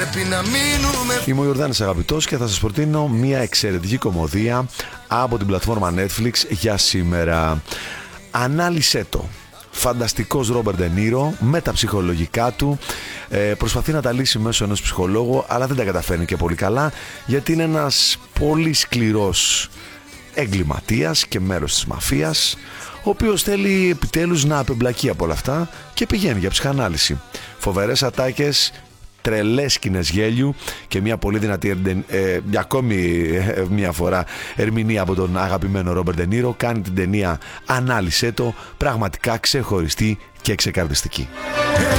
πρέπει να μείνουμε. Είμαι ο Ιορδάνης Αγαπητός και θα σας προτείνω μια εξαιρετική κομμωδία από την πλατφόρμα Netflix για σήμερα. Ανάλυσέ το. Φανταστικός Ρόμπερτ Ντε Νίρο με τα ψυχολογικά του, προσπαθεί να τα λύσει μέσω ενός ψυχολόγου, αλλά δεν τα καταφέρνει και πολύ καλά, γιατί είναι ένας πολύ σκληρός εγκληματίας και μέρος της μαφίας, ο οποίος θέλει επιτέλους να απεμπλακεί από όλα αυτά και πηγαίνει για ψυχανάλυση. Φοβερές ατάκες, τρελές σκηνές γέλιου και μια πολύ δυνατή για ακόμη μια φορά ερμηνεία από τον αγαπημένο Ρόμπερτ Ντε Νίρο κάνει την ταινία «Ανάλυσέ το» πραγματικά ξεχωριστή και ξεκαρδιστική.